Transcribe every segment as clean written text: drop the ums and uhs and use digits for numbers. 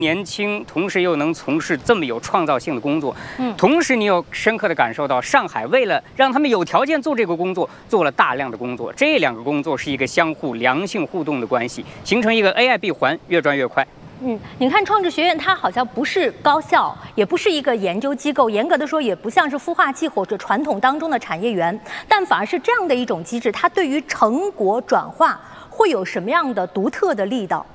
年轻，同时又能从事这么有创造性的工作，同时你有深刻的感受到上海为了让他们有条件做这个工作，做了大量的工作，这两个工作是一个相互良性互动的关系，形成一个 AI 闭环，越转越快。 你看创智学院，它好像不是高校，也不是一个研究机构，严格的说，也不像是孵化器或者传统当中的产业园，但反而是这样的一种机制，它对于成果转化会有什么样的独特的力道？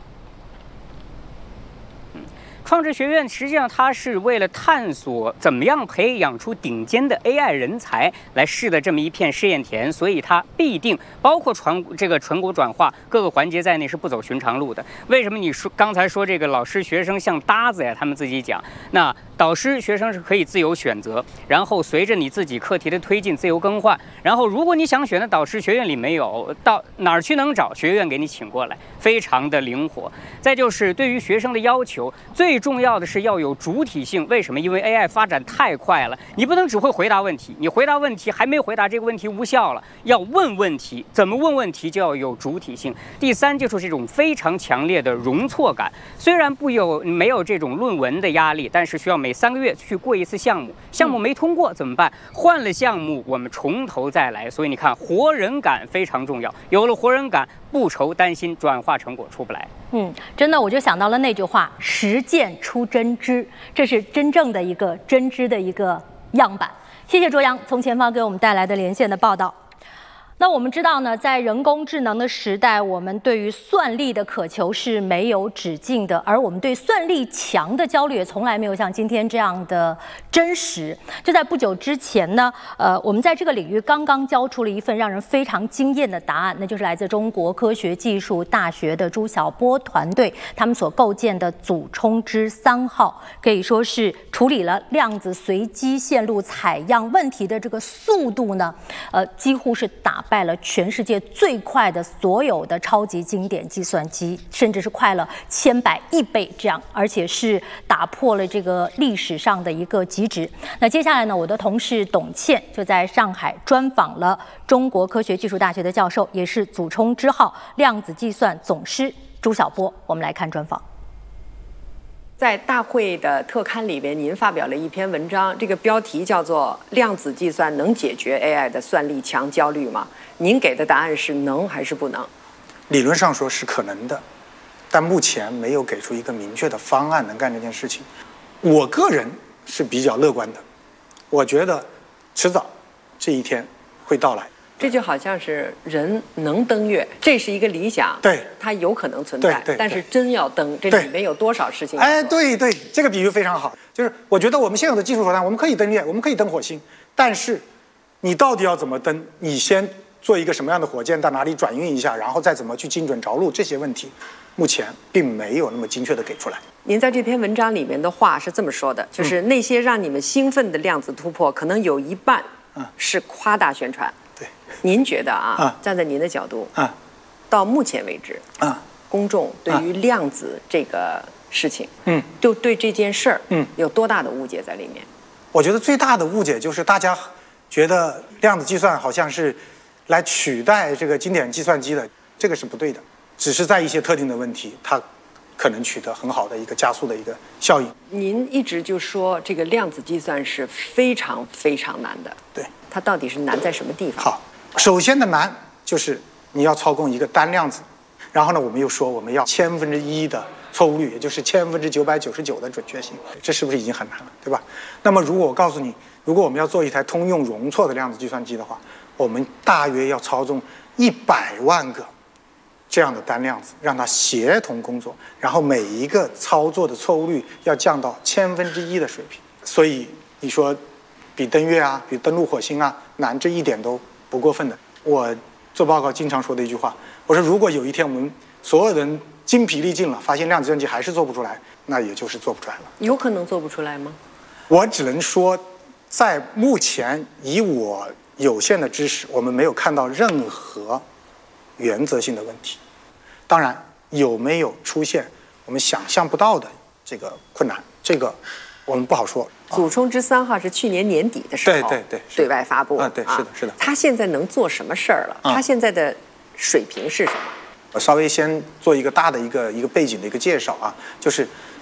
创智学院实际上它是为了探索怎么样培养出顶尖的 AI 人才来试的这么一片试验田，所以它必定包括这个成果转化各个环节在内是不走寻常路的。为什么你说刚才说这个老师学生像搭子呀？他们自己讲，那导师学生是可以自由选择，然后随着你自己课题的推进自由更换，然后如果你想选的导师学院里没有，到哪儿去能找？学院给你请过来，非常的灵活。再就是对于学生的要求，最重要的是要有主体性。为什么？因为 AI 发展太快了，你不能只会回答问题，你回答问题还没回答这个问题无效了，要问问题，怎么问问题就要有主体性。第三就是这种非常强烈的容错感，虽然没有这种论文的压力，但是需要每3个月去过一次项目，项目没通过怎么办？换了项目我们从头再来。所以你看，活人感非常重要，有了活人感，不愁担心转化成果出不来。 真的，我就想到了那句话：实践出真知，这是真正的一个真知的一个样板。谢谢卓阳从前方给我们带来的连线的报道。那我们知道呢，在人工智能的时代，我们对于算力的渴求是没有止境的，而我们对算力强的焦虑也从来没有像今天这样的真实。就在不久之前呢，我们在这个领域刚刚交出了一份让人非常惊艳的答案，那就是来自中国科学技术大学的朱晓波团队他们所构建的祖冲之3号，可以说是处理了量子随机线路采样问题的这个速度呢，几乎是打败了全世界最快的所有的超级经典计算机，甚至是快了千百亿倍这样，而且是打破了这个历史上的一个极值。那接下来呢，我的同事董倩就在上海专访了中国科学技术大学的教授，也是祖冲之号量子计算总师朱晓波。我们来看专访。 在大会的特刊里边，您发表了一篇文章，这个标题叫做《量子计算能解决 AI 的算力强焦虑吗》？您给的答案是能还是不能？ 理论上说是可能的，但目前没有给出一个明确的方案能干这件事情。我个人是比较乐观的，我觉得迟早这一天会到来。 这就好像是人能登月，这是一个理想， 对， 它有可能存在，但是真要登，这里面有多少事情？ 对，这个比喻非常好。就是我觉得我们现有的技术手段，我们可以登月，我们可以登火星，但是你到底要怎么登？你先做一个什么样的火箭，到哪里转运一下，然后再怎么去精准着陆，这些问题目前并没有那么精确的给出来。 您在这篇文章里面的话是这么说的，就是那些让你们兴奋的量子突破，可能有一半是夸大宣传。 对， 您觉得站在您的角度到目前为止公众对于量子这个事情就对这件事儿有多大的误解在里面？ 我觉得最大的误解就是大家觉得量子计算好像是来取代这个经典计算机的，这个是不对的，只是在一些特定的问题它可能取得很好的一个加速的一个效应。 您一直就说这个量子计算是非常非常难的， 对， 它到底是难在什么地方？ 好，首先的难就是你要操控一个单量子，然后呢，我们又说我们要1/1000的错误率，也就是999%的准确性，这是不是已经很难了，对吧？那么如果我告诉你，如果我们要做一台通用容错的量子计算机的话，我们大约要操纵100万个这样的单量子，让它协同工作，然后每一个操作的错误率要降到1/1000的水平。所以你说比登月比登陆火星难，这一点都不过分的。我做报告经常说的一句话，我说如果有一天我们所有人精疲力尽了，发现量子计算机还是做不出来，那也就是做不出来了。 有可能做不出来吗？ 我只能说，在目前以我有限的知识，我们没有看到任何原则性的问题。当然，有没有出现我们想象不到的这个困难，这个我们不好说。 祖冲之3号是去年年底的时候对外发布对，是的。 他现在能做什么事儿了？他现在的水平是什么？ 我稍微先做一个大的一个背景的一个介绍就是